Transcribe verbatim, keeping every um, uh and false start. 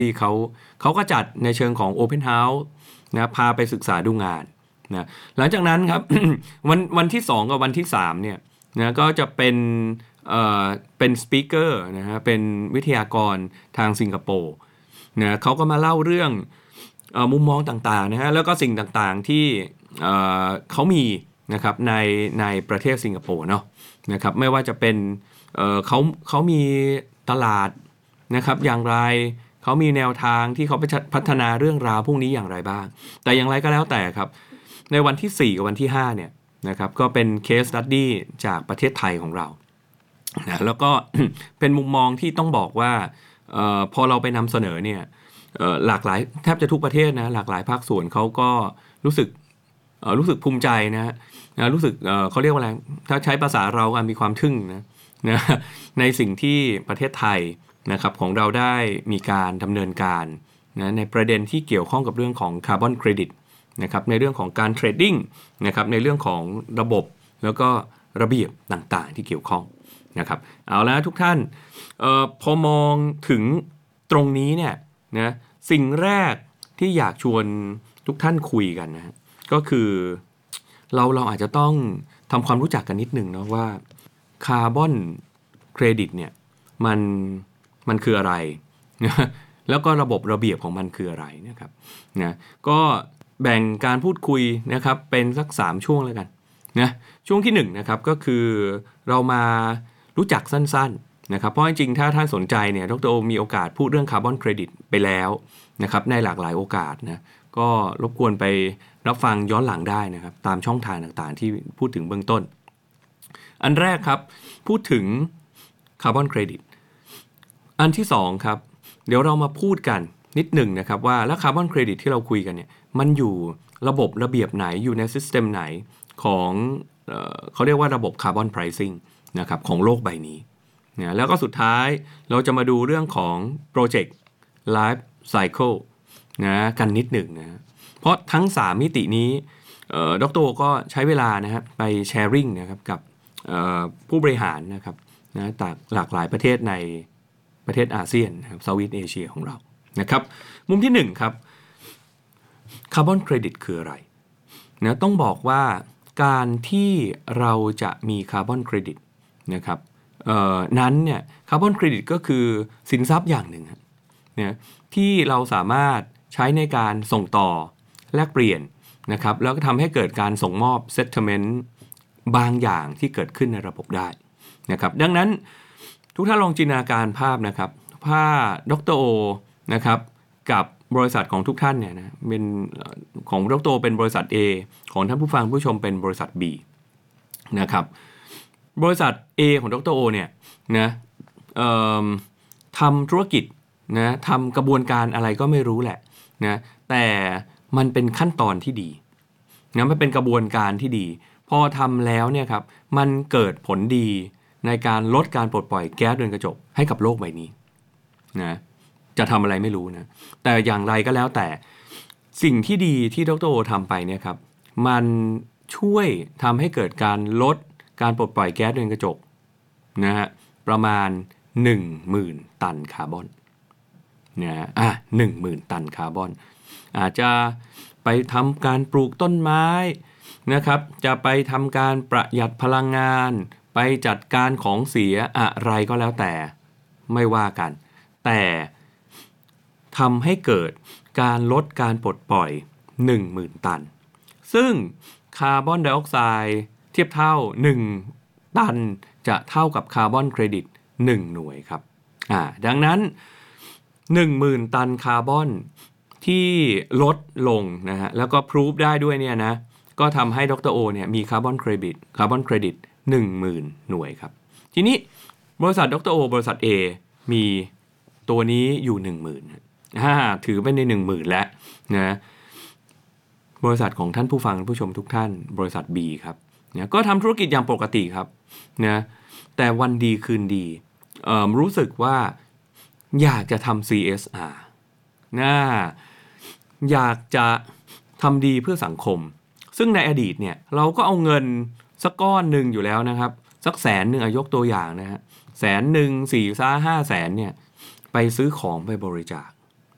ที่เขาเขาก็จัดในเชิงของ Open House นะพาไปศึกษาดูงานนะหลังจากนั้นครับ วันวันที่สองกับวันที่สามเนี่ยนะก็จะเป็นเอ่อเป็นสปีกเกอร์นะฮะเป็นวิทยากรทางสิงคโปร์นะเขาก็มาเล่าเรื่องเอ่อมุมมองต่างๆนะฮะแล้วก็สิ่งต่างๆที่เอ่อเขามีนะครับในในประเทศสิงคโปร์เนาะนะครับไม่ว่าจะเป็นเอ่อเขาเขามีตลาดนะครับอย่างไรเขามีแนวทางที่เขาพัฒนาเรื่องราวพวกนี้อย่างไรบ้างแต่อย่างไรก็แล้วแต่ครับในวันที่สี่กับวันที่ห้าเนี่ยนะครับก็เป็น case study จากประเทศไทยของเรานะแล้วก็ เป็นมุมมองที่ต้องบอกว่าเอ่อพอเราไปนำเสนอเนี่ยเอ่อหลากหลายแทบจะทุกประเทศนะหลากหลายภาคส่วนเขาก็รู้สึกเอ่อรู้สึกภูมิใจนะนะรู้สึกเอ่อเขาเรียกว่าอะไรถ้าใช้ภาษาเราอ่ะมีความทึ่งนะนะในสิ่งที่ประเทศไทยนะครับของเราได้มีการดำเนินการนะในประเด็นที่เกี่ยวข้องกับเรื่องของคาร์บอนเครดิตนะครับในเรื่องของการเทรดดิ้งนะครับในเรื่องของระบบแล้วก็ระเบียบต่างๆที่เกี่ยวข้องนะครับเอาละทุกท่านเอ่อพอมองถึงตรงนี้เนี่ยนะสิ่งแรกที่อยากชวนทุกท่านคุยกันนะก็คือเราเราอาจจะต้องทำความรู้จักกันนิดหนึ่งเนาะว่าคาร์บอนเครดิตเนี่ยมันมันคืออะไรนะแล้วก็ระบบระเบียบของมันคืออะไรนะครับนะก็แบ่งการพูดคุยนะครับเป็นสักสามช่วงแล้วกันนะช่วงที่หนึ่งนะครับก็คือเรามารู้จักสั้นๆนะครับเพราะจริงๆถ้าท่านสนใจเนี่ยดร.โอมีโอกาสพูดเรื่องคาร์บอนเครดิตไปแล้วนะครับในหลากหลายโอกาสนะก็รบกวนไปรับฟังย้อนหลังได้นะครับตามช่องทางต่างๆที่พูดถึงเบื้องต้นอันแรกครับพูดถึงคาร์บอนเครดิตอันที่สองครับเดี๋ยวเรามาพูดกันนิดหนึ่งนะครับว่าแล้วคาร์บอนเครดิตที่เราคุยกันเนี่ยมันอยู่ระบบระเบียบไหนอยู่ในซิสเต็มไหนของเอ่อเขาเรียกว่าระบบคาร์บอนไพรซิ่งนะครับของโลกใบนี้นะแล้วก็สุดท้ายเราจะมาดูเรื่องของโปรเจกต์ไลฟ์ไซเคิลนะกันนิดหนึ่งนะเพราะทั้งสามมิตินี้ดร.ก็ใช้เวลานะครับไปแชร์ริ่งนะครับกับผู้บริหารนะครับนะจากหลากหลายประเทศในประเทศอาเซียนนะครับเซาท์อีสต์เอเชียของเรานะครับมุมที่หนึ่งครับคาร์บอนเครดิตคืออะไรนะต้องบอกว่าการที่เราจะมีคาร์บอนเครดิตนะครับนั้นเนี่ยคาร์บอนเครดิตก็คือสินทรัพย์อย่างหนึ่งนะที่เราสามารถใช้ในการส่งต่อแลกเปลี่ยนนะครับแล้วก็ทำให้เกิดการส่งมอบ settlement บางอย่างที่เกิดขึ้นในระบบได้นะครับดังนั้นทุกท่านลองจินตนาการภาพนะครับถ้าดร.โอนะครับกับบริษัทของทุกท่านเนี่ยนะเป็นของดร.โอเป็นบริษัท A ของท่านผู้ฟังผู้ชมเป็นบริษัท B นะครับบริษัท A ของดร.โอเนี่ยนะทำธุรกิจนะทำกระบวนการอะไรก็ไม่รู้แหละนะแต่มันเป็นขั้นตอนที่ดีนะมันเป็นกระบวนการที่ดีพอทำแล้วเนี่ยครับมันเกิดผลดีในการลดการปลดปล่อยแก๊สเรือนกระจกให้กับโลกใบนี้นะจะทำอะไรไม่รู้นะแต่อย่างไรก็แล้วแต่สิ่งที่ดีที่ดร.โอทำไปเนี่ยครับมันช่วยทำให้เกิดการลดการปลดปล่อยแก๊สเรือนกระจกนะฮะประมาณ หนึ่งหมื่น ตันคาร์บอนนะอ่ะ หนึ่งหมื่น ตันคาร์บอนอาจจะไปทำการปลูกต้นไม้นะครับจะไปทำการประหยัดพลังงานไปจัดการของเสียอะไรก็แล้วแต่ไม่ว่ากันแต่ทำให้เกิดการลดการปลดปล่อย หนึ่งหมื่น ตันซึ่งคาร์บอนไดออกไซด์เทียบเท่าหนึ่งตันจะเท่ากับคาร์บอนเครดิตหนึ่งหน่วยครับอ่าดังนั้น หนึ่งหมื่น ตันคาร์บอนที่ลดลงนะฮะแล้วก็พรูฟได้ด้วยเนี่ยนะก็ทำให้ดร.โอเนี่ยมีคาร์บอนเครดิตคาร์บอนเครดิต หนึ่งหมื่น หน่วยครับทีนี้บริษัทดร.โอบริษัท A มีตัวนี้อยู่ หนึ่งหมื่น อ่าถือไปใน หนึ่งหมื่น แล้วนะบริษัทของท่านผู้ฟังผู้ชมทุกท่านบริษัท B ครับเนี่ยก็ทำธุรกิจอย่างปกติครับนะแต่วันดีคืนดีเอ่อรู้สึกว่าอยากจะทำ ซี เอส อาร์ นะอยากจะทำดีเพื่อสังคมซึ่งในอดีตเนี่ยเราก็เอาเงินสักก้อนหนึ่งอยู่แล้วนะครับสักแสนหนึ่งยกตัวอย่างนะฮะแสนหนึ่งสี่ซ่าห้าแสนเนี่ยไปซื้อของไปบริจาค